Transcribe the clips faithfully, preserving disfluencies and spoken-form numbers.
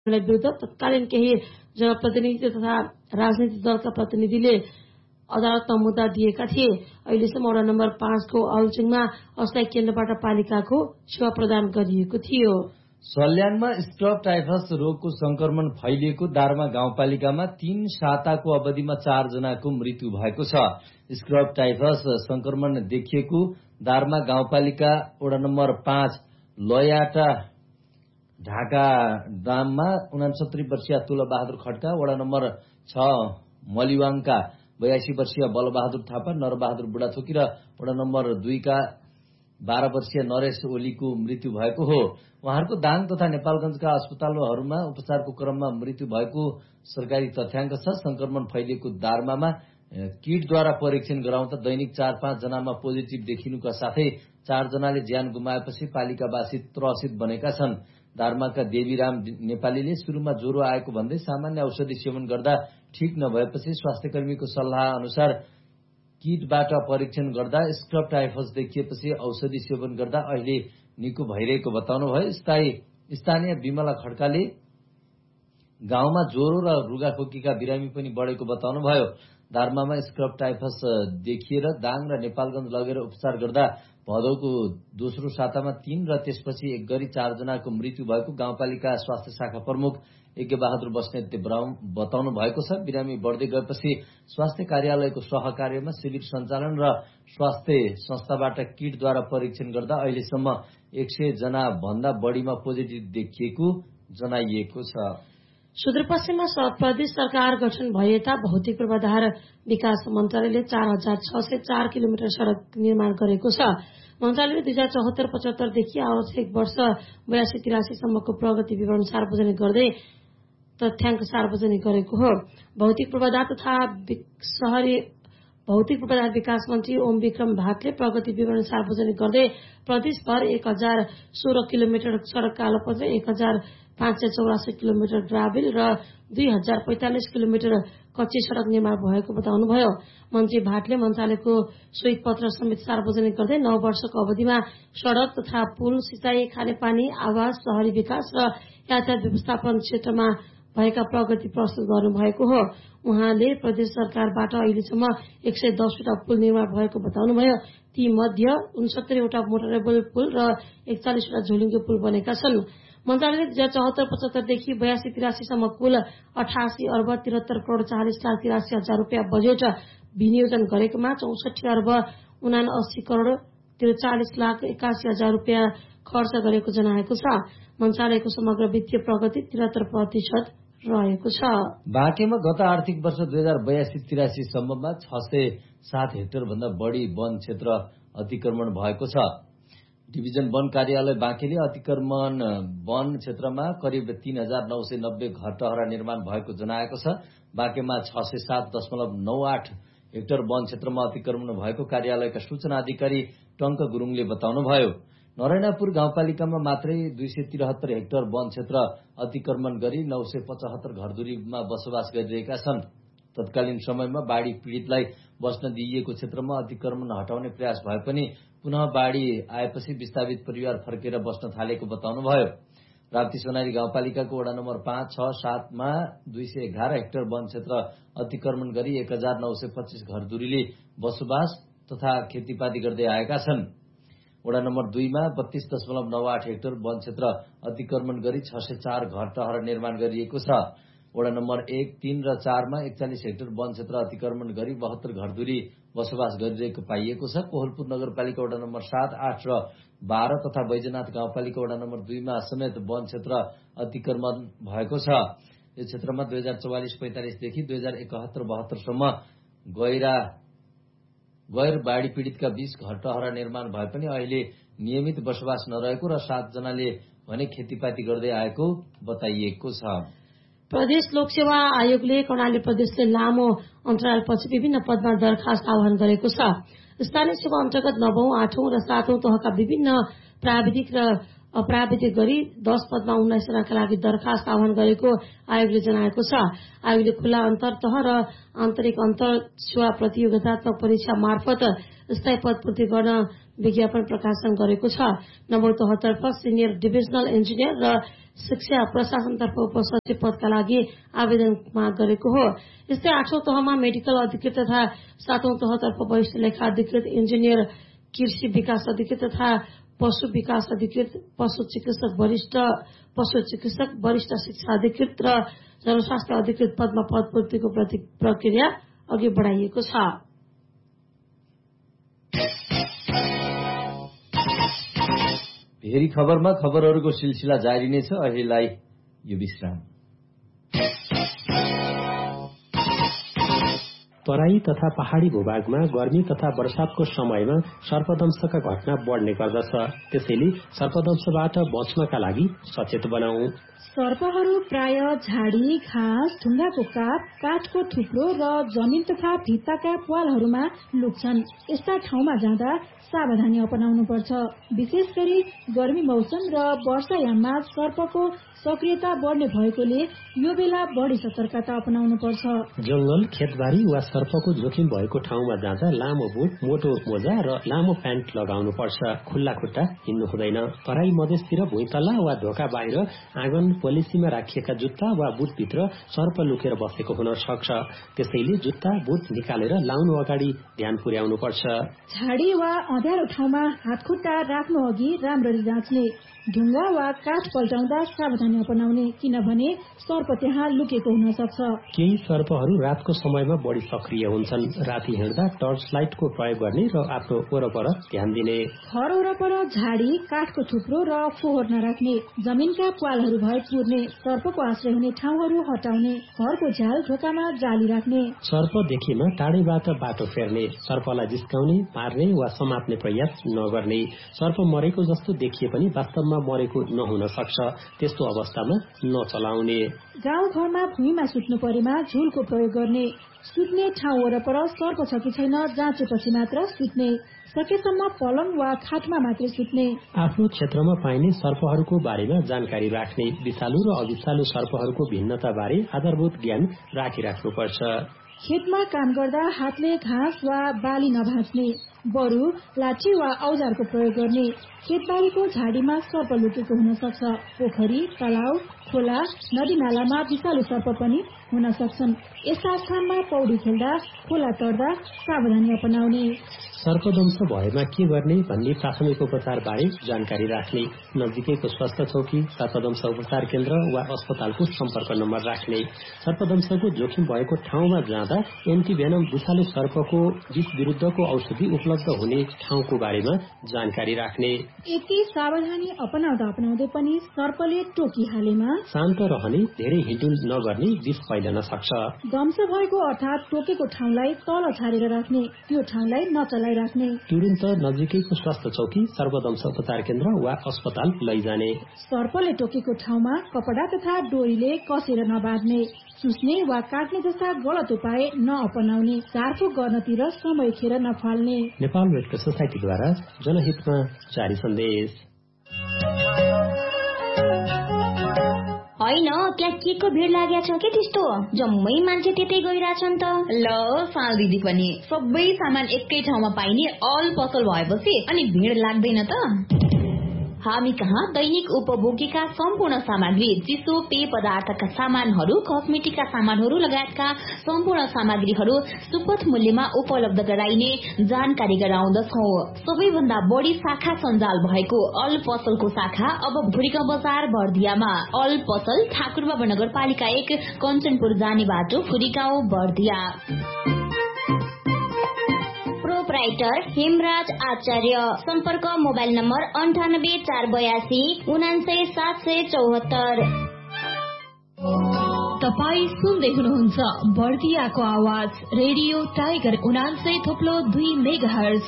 विरुद्ध तत्कालीन केही जनप्रतिनिधि तथा राजनीतिक दलका प्रतिनिधिले अदालतमा मुद्दा दिएका थिए। अहिलेसम्म वडा नम्बर पाँचको अल्चिङमा अस्थायी केन्द्रबाट पालिकाको सेवा प्रदान गरिएको थियो। सल्यानमा स्क्रब टाइफस रोगको संक्रमण फैलिएको दार्मा गाउँपालिकामा तीन साताको अवधिमा चार जनाको मृत्यु भएको छ। स्क्रब टाइफस संक्रमण देखिएको दार्मा गाउँपालिका वडा नम्बर पाँच लयाटा ढाका डाममा उनासत्तरी वर्षीय तुलबहादुर खड्का, वडा नम्बर छ मलिवाङका बयासी वर्षीय बलबहादुर थापा, नरबहादुर बुढाथोकी र वडा नम्बर दुईका बाह्र वर्षीय नरेश ओलीको मृत्यु भएको हो। उहाँहरूको दाङ तथा नेपालगञ्जका अस्पतालहरूमा उपचारको क्रममा मृत्यु भएको सरकारी तथ्याङ्क छ। संक्रमण फैलिएको दार्मामा किटद्वारा परीक्षण गराउँदा दैनिक चार पाँच जनामा पोजिटिभ देखिनुका साथै चार जनाले ज्यान गुमाएपछि पालिकावासी त्रसित बनेका छन्। दार्माका देवीराम नेपालीले सुरुमा ज्वरो आएको भन्दै सामान्य औषधि सेवन गर्दा ठिक नभएपछि स्वास्थ्यकर्मीको सल्लाह अनुसार किटबाट परीक्षण गर्दा स्क्रब टाइफस देखिएपछि औषधि सेवन गर्दा अहिले निको भइरहेको बताउनु भयो। स्थानीय विमला खड्काले गाउँमा ज्वरो र रुगाखोकीका बिरामी पनि बढेको बताउनु भयो। दार्मामा स्क्रब टाइफस देखिएर दाङ र नेपालगञ्ज लगेर उपचार गर्दा भदौको दोस्रो सातामा तीन र त्यसपछि एक गरी चार जनाको मृत्यु भएको गाउँपालिका स्वास्थ्य शाखा प्रमुख यज्ञ बहादुर बस्नेतले बताउनु भएको छ। बिरामी बढ्दै गएपछि स्वास्थ्य कार्यालयको सहकार्यमा शिविर सञ्चालन र स्वास्थ्य संस्थाबाट किटद्वारा परीक्षण गर्दा अहिलेसम्म एक सय जना भन्दा बढीमा पोजिटिभ देखिएको जनाइएको छ। सुदूरपश्चिममा प्रदेश सरकार गठन भए यता भौतिक पूर्वाधार विकास मन्त्रालयले चार हजार छ सय चार किलोमिटर सड़क निर्माण गरेको छ। मन्त्रालयले दुई हजार चौहत्तर पचहत्तरदेखि आवश्यक वर्ष बयासी तिरासीसम्मको प्रगति विवरण सार्वजनिक गर्दै तथ्याङ्क सार्वजनिक गरेको हो। भौतिक पूर्वाधार तथा शहरी भौतिक पूर्वाधार विकास मन्त्री ओम विक्रम भाटले प्रगति विवरण सार्वजनिक गर्दै प्रदेशभर एक हजार सोह्र किलोमिटर सड़क कालोपत्र, एक हजार पाँच सय चौरासी किलोमिटर ग्राभिल र दुई हजार पैंतालिस किलोमिटर कच्ची सड़क निर्माण भएको बताउनुभयो। मन्त्री भाटले मन्त्रालयको श्वेत पत्र समेत सार्वजनिक गर्दै नौ वर्षको अवधिमा सड़क तथा पुल, सिंचाई, खानेपानी, आवास, शहरी विकास र यातायात व्यवस्थापन क्षेत्रमा भएका प्रगति प्रस्तुत गर्नुभएको हो। उहाँले प्रदेश सरकारबाट अहिलेसम्म एक सय दसवटा पुल निर्माण भएको बताउनुभयो। ती मध्ये उनसत्तरीवटा मोटरेबल पुल र एकचालिसवटा झोलुङ्गे पुल बनेका छन्। मन्त्रालयले दुई हजार चौहत्तर पचहत्तरदेखि बयासी तिरासीसम्म कुल अठासी अर्ब तिहत्तर करोड़ चालिस लाख तिरासी हजार रुपियाँ बजेट विनियोजन गरेकोमा चौसठी अर्ब उनासी करोड़ त्रिचालिस लाख एकासी हजार रुपियाँ खर्च गरेको जनाएको छ। मन्त्रालयको समग्र वित्तीय प्रगति तिहत्तर प्रतिशत रहेको छ। बाँकेमा गत आर्थिक वर्ष दुई हजार बयासी तिरासी सम्ममा छ सय सात हेक्टर भन्दा बढ़ी वन क्षेत्र अतिक्रमण भएको छ। डिभिजन वन कार्यालय बाँकेले अतिक्रमण वन क्षेत्रमा करिब तीन हजार नौ सय नब्बे घर टहरा निर्माण भएको जनाएको छ। बाँकेमा छ सय सात दशमलव नौ आठ हेक्टर वन क्षेत्रमा अतिक्रमण भएको कार्यालयका सूचना अधिकारी टंक गुरूङले बताउनुभयो। नरायणापुर गाउँपालिकामा मात्रै दुई सय तिहत्तर हेक्टर वन क्षेत्र अतिक्रमण गरी नौ सय पचहत्तर घरधुरीमा बसोबास गरिरहेका छन्। तत्कालीन समयमा बाढ़ी पीड़ितलाई बस्न दिइएको क्षेत्रमा अतिक्रमण हटाउने प्रयास भए पनि पुनः बाढ़ी आएपछि विस्थापित परिवार फर्केर बस्न थालेको बताउनुभयो। राप्ती सोनारी गाउँपालिकाको वडा नम्बर पाँच छ सातमा दुई सय एघार हेक्टर वन क्षेत्र अतिक्रमण गरी एक हजार नौ सय पच्चीस घरधुरीले बसोबास तथा खेतीपाती गर्दै आएका छन्। वडा नम्बर दुईमा बत्तीस दशमलव नौ आठ हेक्टर वन क्षेत्र अतिक्रमण गरी छ सय चार घर टहरा निर्माण गरिएको छ। वडा नम्बर एक, तीन र चारमा एकचालिस हेक्टर वन क्षेत्र अतिक्रमण गरी बहत्तर घरधुरी बसोबास गरिरहेको पाइएको छ। कोहलपुर नगरपालिका वडा नम्बर सात, आठ र बाह्र तथा बैजनाथ गाउँपालिका वडा नम्बर दुईमा समेत वन क्षेत्र अतिक्रमण भएको छ। यो क्षेत्रमा दुई हजार चौवालिस पैंतालिसदेखि दुई हजार एकहत्तर बहत्तरसम्म गैरा गैर बाढ़ी पीड़ितका बीच घर टहरा निर्माण भए पनि अहिले नियमित बसोबास नरहेको र सात जनाले भने खेतीपाती गर्दै आएको बताइएको छ। प्रदेश लोकसेवा आयोगले कर्णाली प्रदेशले लामो अन्तरालपछि विभिन्न पदमा दरखास्त आह्वान गरेको छ। स्थानीय सेवा अन्तर्गत नवौं, आठौं र सातौं तहका विभिन्न प्राविधिक र अप्राविधिक गरी दस पदमा उन्नाइस जनाका लागि दरखास्त आह्वान गरेको आयोगले जनाएको छ। आयोगले खुल्ला अन्तर्तह र आन्तरिक अन्तर सेवा प्रतियोगितात्मक परीक्षा मार्फत स्थायी पद पूर्ति गर्न विज्ञापन प्रकाशन गरेको छ। नम्बर तहतर्फ सिनियर डिभिजनल इन्जिनियर र शिक्षा प्रशासनतर्फ उपसचिव पदका लागि आवेदन माग गरेको हो। यस्तै आठौं तहमा मेडिकल अधिकृत तथा सातौं तहतर्फ वरिष्ठ लेखा अधिकृत, इन्जिनियर, कृषि विकास अधिकृत तथा पशु विकास अधिकृत, पशु चिकित्सक वरिष्ठ पशु चिकित्सक, वरिष्ठ शिक्षा अधिकृत र जनस्वास्थ्य अधिकृत पदमा पदपूर्तिको प्रक्रिया अघि बढाइएको छ। फेरि खबरमा खबरहरूको सिलसिला जारी नै छ। अहिलेलाई यो विश्राम। तराई तथा पहाड़ी भूभागमा गर्मी तथा वर्षातको समयमा सर्पदंशका घटना बढ्ने गर्दछ। त्यसैले सर्पदंशबाट बच्नका लागि सचेत बनाऊ। सर्पहरू प्राय झाडी, घाँस, ढुङ्गाको काप, काठको थुप्रो र जमिन तथा भित्ताका प्वालहरूमा लुक्छन्। यस्ता ठाउँमा जाँदा सावधानी अपनाउनु पर्छ। विशेष गरी गर्मी मौसम र वर्षायाममा सर्पको सक्रियता बढ्ने भएकोले यो बेला बढी सतर्कता अपनाउनु पर्छ। जंगल, खेतबारी वा सर्पको जोखिम भएको ठाउँमा जाँदा लामो बुट, मोटो मोजा र लामो प्यान्ट लगाउनु पर्छ। खुल्ला खुट्टा हिँड्नु हुँदैन। तराई मधेसतिर भुइँतल्ला वा ढोका बाहिर आँगन पोलिसीमा राखिएका जुत्ता वा बुटभित्र सर्प लुकेर बसेको हुन सक्छ। त्यसैले जुत्ता, बुट निकालेर लाउनु अगाडि ध्यान पुर्याउनु पर्छ। झाडी वा अँध्यारो ठाउँमा हातखुट्टा राख्नु अघि राम्ररी जाँच्ने। ढुङ्गा वा काठ पल्टाउँदा सावधानी अपनाउने, किनभने सर्प त्यहाँ लुकेको हुन सक्छ। केही सर्पहरू रातको समयमा बढी सक्रिय हुन्छन्। राति हिँड्दा टर्च लाइटको प्रयोग गर्ने र आफ्नो वरपर ध्यान दिने। घर वरपर झाडी, काठको थुप्रो र फोहोर नराख्ने। जमिनका प्वालहरू भए पुर्ने। सर्पको आश्रय हुने ठाउँहरू हटाउने। घरको झ्याल ढोकामा जाली राख्ने। सर्प देखेमा टाढैबाट बाटो फेर्ने। सर्पलाई जिस्काउने, मार्ने वा समात्ने प्रयास नगर्ने। सर्प मरेको जस्तो देखिए पनि वास्तवमा मरेको नहुन सक्छ। त्यस्तो अवस्थामा नचलाउने। गाउँ घरमा भूमिमा सुत्नु परेमा झुलको प्रयोग गर्ने। सुत्ने ठाउँ वरपर सर्प छ कि छैन जाँचेपछि मात्र सुत्ने। सकेसम्म पलङ वा खाटमा मात्रै सुत्ने। आफ्नो क्षेत्रमा पाइने सर्पहरूको बारेमा जानकारी राख्ने। विषालु र अविषालु सर्पहरूको भिन्नता बारे आधारभूत ज्ञान राखिराख्नुपर्छ। खेतमा काम गर्दा हातले घाँस वा बाली नभाँच्ने। बरु लाठी वा औजारको प्रयोग गर्ने। खेतबारीको झाडीमा सर्प लुकेको हुन सक्छ। पोखरी, तलाउ, खोला, नदी नालामा विषालु सर्प पनि हुन सक्छन्। यस्ता स्थानमा पौडी खेल्दा, खोला तर्दा सावधानी अपनाउने। सर्पदंश भएमा के गर्ने भन्ने प्राथमिक उपचार बारे जानकारी राख्ने। नजिकैको स्वास्थ्य चौकी, सर्पदंश उपचार केन्द्र वा अस्पतालको सम्पर्क नम्बर राख्ने। सर्पदंशको जोखिम भएको ठाउँमा जाँदा एन्टिभेनम विषालु सर्पको विष विरुद्धको औषधि उपलब्ध हुने ठाउँको बारेमा जानकारी राख्ने। यति सावधानी अपनाउँदा अपनाउँदै पनि सर्पले टोकिहालेमा शान्त रहने, धेरै हिँडुल नगर्ने, विष फैलन सक्छ। दंश भएको अर्थात टोकेको ठाउँलाई तल छारेर राख्ने। त्यो ठाउँलाई नचलाइ राख्ने। तुरन्त नजिकैको स्वास्थ्य चौकी, सर्पदंश उपचार केन्द्र वा अस्पताल लैजाने। सर्पले टोकेको ठाउँमा कपडा तथा डोरीले कसेर नबाँध्ने। चुस्ने वा काट्ने जस्ता गलत उपाय नअपनाउने। झारफुक गर्नतिर समय खेर नफाल्ने। नेपाल रेड क्रस सोसाइटीद्वारा जनहितमा जारी सन्देश। होइन, त्यहाँ के को भिड लागेको छ के त्यस्तो? जम्मै मान्छे त्यतै गइरहेछन् त। ल साल दिदी पनि सबै सामान एकै ठाउँमा पाइने अल पसल भएपछि अनि भिड लाग्दैन त। हामी कहाँ दैनिक उपभोगीका सम्पूर्ण सामग्री, चिसो पेय पदार्थका सामानहरू, कस्मेटिकका सामानहरू लगायतका सम्पूर्ण सामग्रीहरू सुपथ मूल्यमा उपलब्ध गराइने जानकारी गराउँदछौ। सबैभन्दा बढी शाखा सञ्जाल भएको अल पसलको शाखा अब भुरिका बजार बर्दियामा। अल पसल ठाकुरबाबा नगरपालिका एक, कञ्चनपुर जाने बाटो, फुरिगाउँ, बर्दिया। प्रोप्राइटर हेमराज आचार्य। सम्पर्क मोबाइल नम्बर अन्ठानब्बे चार बयासी उनान्सय सात सय चौहत्तर। तपाई सुन्दै हुनुहुन्छ बर्दियाको आवाज रेडियो टाइगर उनान्सय थोप्लो दुई मेगाहर्ज।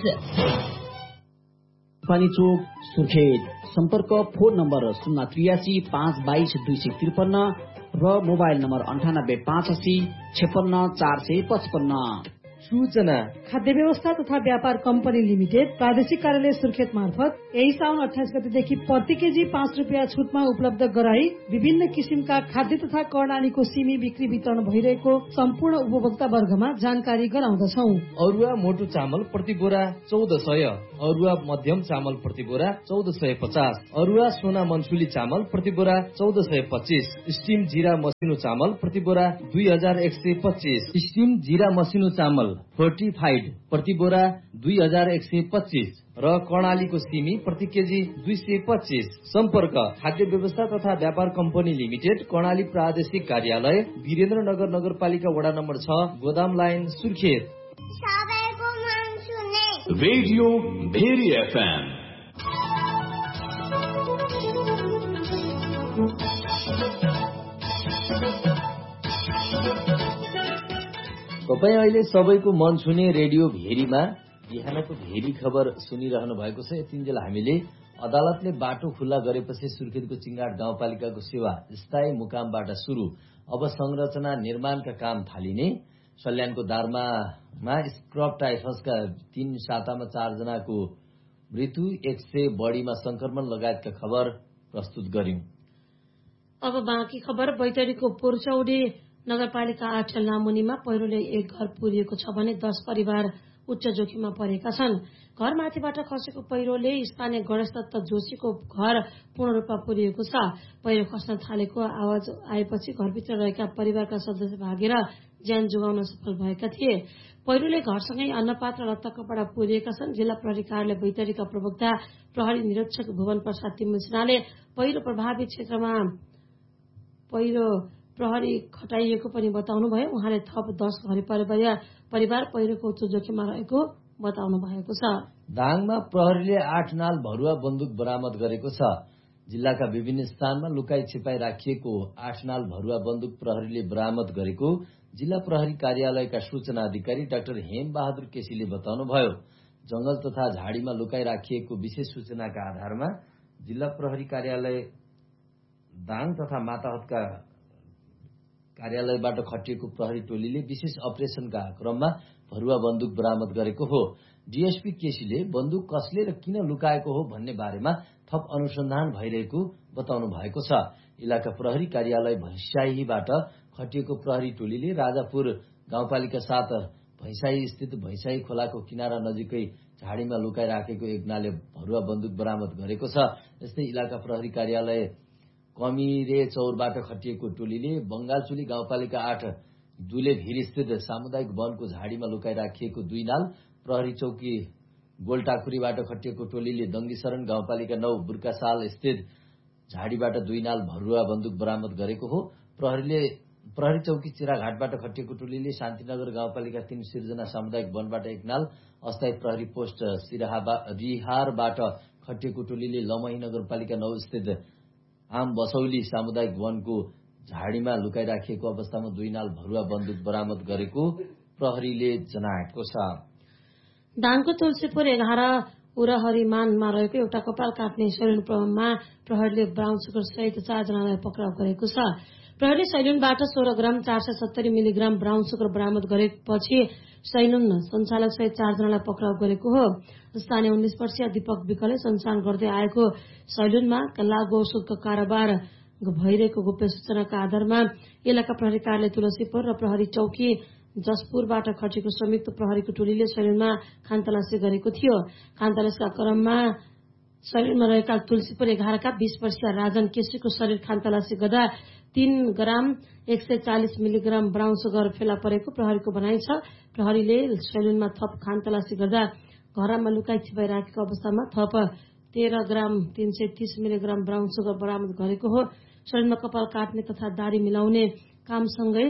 पानी चोक सुर्खेत। सम्पर्क फोन नम्बर शून्य त्रियासी पाँच बाइस दुई सय त्रिपन्न र मोबाइल नम्बर अन्ठानब्बे पाँच असी छेपन्न चार सय पचपन्न। सूचना। खाद्य व्यवस्था तथा व्यापार कम्पनी लिमिटेड प्रादेशिक कार्यालय सुर्खेत मार्फत यही साउन अठाइस गतेदेखि प्रति केजी पाँच रुपियाँ छुटमा उपलब्ध गराई विभिन्न किसिमका खाद्य तथा कर्णालीको सिमी बिक्री वितरण भइरहेको सम्पूर्ण उपभोक्ता वर्गमा जानकारी गराउँदछौ। अरुवा मोटो चामल प्रति बोरा चौध सय, अरुवा मध्यम चामल प्रति बोरा चौध सय पचास, अरुवा सोना मनसुली चामल प्रति बोरा चौध सय पच्चीस, स्टिम जिरा मसिनो चामल प्रति बोरा दुई हजार एक सय पच्चीस, स्टिम जिरा मसिनो चामल फोर्टिफाइड प्रति बोरा दुई हजार एक सय पच्चीस र कर्णालीको सिमी प्रति केजी दुई सय पच्चीस। सम्पर्क खाद्य व्यवस्था तथा व्यापार कम्पनी लिमिटेड, कर्णाली प्रादेशिक कार्यालय, वीरेन्द्रनगर नगरपालिका वडा नम्बर छ, गोदाम line, Surkhet. Radio very FM. तपाईँ अहिले सबैको मन छुने रेडियो भेरीमा बिहानको भेरी खबर सुनिरहनु भएको छ। यतिन्जेल हामीले अदालतले बाटो खुल्ला गरेपछि सुर्खेतको चिङ्गाड गाउँपालिकाको सेवा स्थायी मुकामबाट सुरु, अब संरचना निर्माणका काम थालिने, सल्यानको दार्मामा स्क्रब टाइफसका तीन सातामा चारजनाको मृत्यु, एक सय बढीमा संक्रमण लगायतका खबर प्रस्तुत गर्यौं। अब बाँकी खबर। बैतडीको पुर्चौडी नगरपालिका आठ लामुनीमा पहिरोले एक घर पुरिएको छ भने दस परिवार उच्च जोखिममा परेका छन्। घर माथिबाट खसेको पहिरोले स्थानीय गणेश दत्त जोशीको घर पूर्ण रूपमा पुरिएको छ। पहिरो खस्न थालेको आवाज आएपछि घरभित्र रहेका परिवारका सदस्य भागेर ज्यान जोगाउन सफल भएका थिए। पहिरोले घरसँगै अन्नपात्र लत्ता कपडा पुरिएका छन्। जिल्ला प्रहरी कार्यालय बैतडीका प्रवक्ता प्रहरी निरीक्षक भुवन प्रसाद तिम्बु सिन्हाले पहिरो प्रभावित क्षेत्रमा पहिरो प्रहरी खटाइएको पनि बताउनुभयो। उहाँले थप दस घर परिवार पहिरोको उच्च जोखिममा रहेको बताउनु भएको छ। दाङमा प्रहरीले आठ नाल भरुवा बन्दुक बरामद गरेको छ। जिल्लाका विभिन्न स्थानमा लुकाई छिपाई राखिएको आठ नाल भरुवा बन्दुक प्रहरीले बरामद गरेको जिल्ला प्रहरी कार्यालयका सूचना अधिकारी डाक्टर हेम बहादुर केसीले बताउनुभयो। जंगल तथा झाडीमा लुकाई राखिएको विशेष सूचनाका आधारमा जिल्ला प्रहरी कार्यालय दाङ तथा माताहतका कार्यालयबाट खटिएको प्रहरी टोलीले विशेष अपरेशनका क्रममा भरुवा बन्दुक बरामद गरेको हो। डीएसपी केसीले बन्दुक कसले र किन लुकाएको हो भन्ने बारेमा थप अनुसन्धान भइरहेको बताउनु भएको छ। इलाका प्रहरी कार्यालय भैंसाहीबाट खटिएको प्रहरी टोलीले राजापुर गाउँपालिका सात भैंसाही स्थित भैंसाही खोलाको किनारा नजिकै झाडीमा लुकाई राखेको एक नाले भरुवा बन्दुक बरामद गरेको छ। यस्तै इलाका प्रहरी कार्यालय कमिरे चौरबाट खटिएको टोलीले बंगालचुली गाउँपालिका आठ दुले भिर स्थित सामुदायिक वनको झाडीमा लुकाई राखिएको दुई नाल, प्रहरी चौकी गोलटाकुरीबाट खटिएको टोलीले दङ्गीशरण गाउँपालिका नौ बुर्कासाल स्थित झाडीबाट दुई नाल भरुवा बन्दुक बरामद गरेको हो। प्रहरीले प्रहरी चौकी चिराघाटबाट खटिएको टोलीले शान्तिनगर गाउँपालिका तीन सिर्जना सामुदायिक वनबाट एक नाल, अस्थायी प्रहरी पोस्ट रिहारबाट खटिएको टोलीले लमही नगरपालिका नौ स्थित आम बसौली सामुदायिक वनको झाडीमा लुकाई राखिएको अवस्थामा दुई नाल भरुवा बन्दुक बरामद गरेको प्रहरीले जनाएको छ। दाङको तुलसीपुर एघार उरहरीमानमा रहेको एउटा कपाल काट्ने सैलुनमा प्रहरीले ब्राउन सुगर सहित चारजनालाई पक्राउ गरेको छ। प्रहरीले सैलुनबाट सोह्र ग्राम चार सय सत्तरी मिलिग्राम ब्राउन सुगर बरामद गरेपछि सैलुन सञ्चालक सहित चारजनालाई पक्राउ गरेको हो। स्थानीय उन्नाइस वर्षीय दीपक विकले सञ्चालन गर्दै आएको सैलुनमा लागु औषधको कारोबार भइरहेको गोप्य सूचनाका आधारमा इलाका प्रहरी कार्यालय तुलसीपुर र प्रहरी चौकी जसपुरबाट खटेको संयुक्त प्रहरीको टोलीले सैलुनमा खानतलासी गरेको थियो। खानतलासीका क्रममा सैलुनमा रहेका तुलसीपुर एघारका बीस वर्षीय राजन केसीको शरीर खानतलासी गर्दा तीन ग्राम एक सय चालिस मिलिग्राम ब्राउन सुगर फेला परेको प्रहरीको भनाइ छ। प्रहरीले सैलुनमा थप खानतलासी गर्दा घरमा लुकाई छिपाई राखेको अवस्थामा थप तेह्र ग्राम तीन सय तीस मिलिग्राम ब्राउन सुगर बरामद गरेको हो। शरीरमा कपाल काट्ने तथा दाढ़ी मिलाउने कामसँगै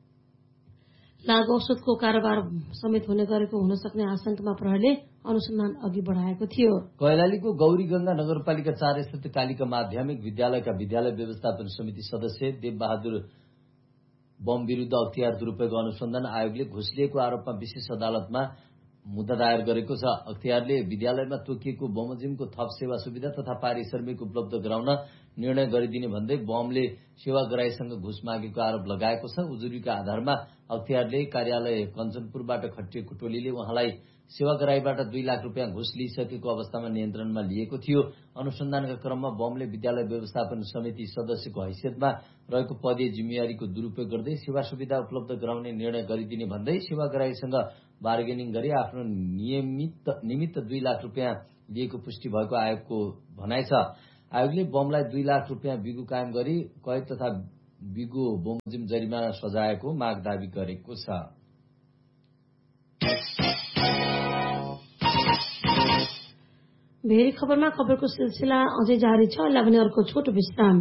लागु औषधको कारोबार समेत हुने गरेको हुन सक्ने आशंकामा प्रहरीले अनुसन्धान अघि बढाएको थियो। कैलालीको गौरीगंगा नगरपालिका चार स्थित कालिका माध्यमिक विद्यालयका विद्यालय व्यवस्थापन समिति सदस्य देवबहादुर बम विरूद्ध अख्तियार दुरूपयोग अनुसन्धान आयोगले घुस लिएको आरोपमा विशेष अदालतमा मुद्दा दायर गरेको छ। अख्तियारले विद्यालयमा तोकिएको बमोजिमको थप सेवा सुविधा तथा पारिश्रमिक उपलब्ध गराउन निर्णय गरिदिने भन्दै बमले सेवाग्राहीसँग घुस मागेको आरोप लगाएको छ। उजुरीका आधारमा अख्तियारले कार्यालय कञ्चनपुरबाट खटिएको टोलीले उहाँलाई सेवाग्राहीबाट दुई लाख रुपियाँ घुस लिइसकेको अवस्थामा नियन्त्रणमा लिएको थियो। अनुसन्धानका क्रममा बमले विद्यालय व्यवस्थापन समिति सदस्यको हैसियतमा रहेको पदीय जिम्मेवारीको दुरूपयोग गर्दै सेवा सुविधा उपलब्ध गराउने निर्णय गरिदिने भन्दै सेवाग्राहीसँग बार्गेनिङ गरी आफ्नो नियमित निमित्त दुई लाख रुपियाँ लिएको पुष्टि भएको आयोगको भनाइ छ। आयोगले बमलाई दुई लाख रुपियाँ बिगु कायम गरी कैद तथा बिगु बमोजिम जरिमाना सजायको माग दावी गरेको छ। भेरी खबरमा खबरको सिलसिला अझै जारी छ। अहिले भने अर्को छोटो विश्राम।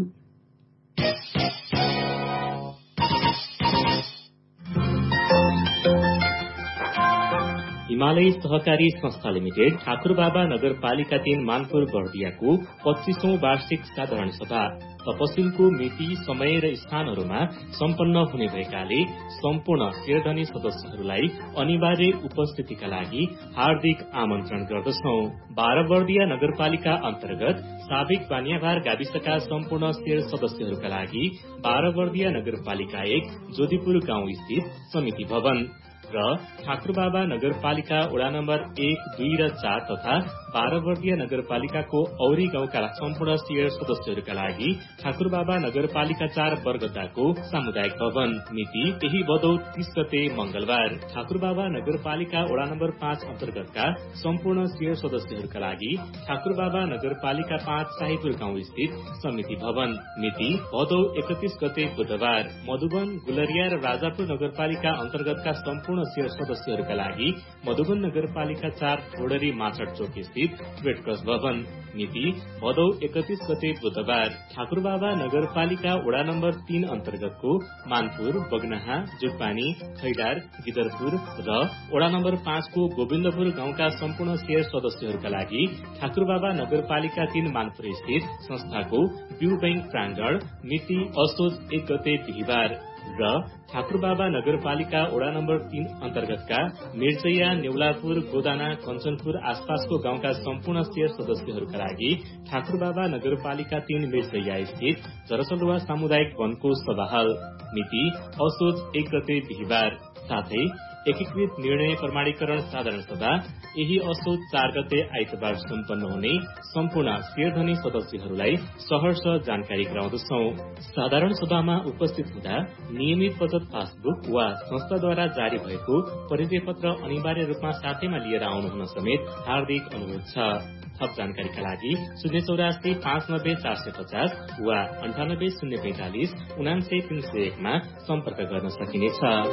हिमालय सहकारी संस्था लिमिटेड ठाकुरबाबा नगरपालिका तीन मानपुर बर्दियाको पच्चीसौं वार्षिक साधारण सभा तपसिलको मिति, समय र स्थानहरूमा सम्पन्न हुने भएकाले सम्पूर्ण शेरधनी सदस्यहरूलाई अनिवार्य उपस्थितिका लागि हार्दिक आमन्त्रण गर्दछौ। बाह्रबर्दिया नगरपालिका अन्तर्गत साबिक बानियाभार गाविसका सम्पूर्ण शेर सदस्यहरूका लागि बाह्रबर्दिया नगरपालिका एक जोधीपुर गाउँ स्थित समिति भवन र ठाकुरबाबा नगरपालिका वडा नम्बर एक, दुई र चार तथा बाह्रबर्दिया नगरपालिकाको औरी गाउँका सम्पूर्ण शेर सदस्यहरूका लागि ठाकुरबाबा नगरपालिका चार बरगदाको सामुदायिक भवन मिति यही भदौ तीस गते मंगलबार। ठाकुरबाबा नगरपालिका वडा नम्बर पाँच अन्तर्गतका सम्पूर्ण शेर सदस्यहरूका लागि ठाकुरबाबा नगरपालिका पाँच शाहीपुर गाउँ स्थित समिति भवन मिति भदौ एकतीस गते बुधबार। मधुबन, गुलरिया र राजापुर नगरपालिका अन्तर्गतका सम्पूर्ण शेर सदस्यहरूका लागि मधुबन नगरपालिका चार ठोडरी माछड चौक स्थित रेड क्रस भवन मिति भदौ एकतीस गते बुधबार। ठाकुरबाबा नगरपालिका वडा नम्बर तीन अन्तर्गतको मानपुर, बगनाहा, जुटपानी, खैडार, गिदरपुर र वडा नम्बर पाँचको गोविन्दपुर गाउँका सम्पूर्ण शेर सदस्यहरूका लागि ठाकुरबाबा नगरपालिका तीन मानपुर स्थित संस्थाको ब्यू बैंक प्राङ्गण मिति असोज एक गते बिहिबार र ठाकुरबाबा नगरपालिका वडा नम्बर तीन अन्तर्गतका मिर्चैया, नेउलापुर, गोदाना, कञ्चनपुर आसपासको गाउँका सम्पूर्ण शेर सदस्यहरूका लागि ठाकुरबाबा नगरपालिका तीन मिर्चैया स्थित जरसलुवा सामुदायिक वनको सभाहाल मिति असोज एक गते बिहिबार। साथै एकीकृत निर्णय प्रमाणीकरण साधारण सभा यही असोज चार गते आइतबार सम्पन्न हुने सम्पूर्ण शेरधनी सदस्यहरूलाई सहर्ष जानकारी गराउँदछौ। साधारण सभामा उपस्थित हुँदा नियमित बचत पासबुक वा संस्थाद्वारा जारी भएको परिचय पत्र अनिवार्य रूपमा साथैमा लिएर आउनुहुन समेत हार्दिक अनुरोध छ। थप जानकारीका लागि शून्य चौरासी पाँच नब्बे चार सय पचास वा अन्ठानब्बे शून्य पैंतालिस उनान्सय तीन सय एकमा सम्पर्क गर्न सकिनेछ।